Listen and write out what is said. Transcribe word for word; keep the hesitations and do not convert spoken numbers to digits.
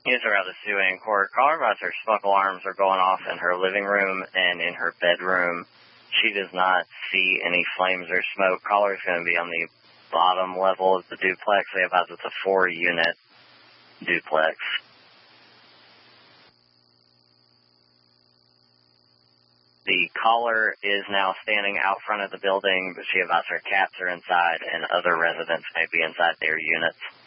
News around the Sioux Ann Court. Caller about her smoke alarms are going off in her living room and in her bedroom. She does not see any flames or smoke. Caller is going to be on the bottom level of the duplex. They have it's a four-unit duplex. The caller is now standing out front of the building, but she advised her cats are inside and other residents may be inside their units.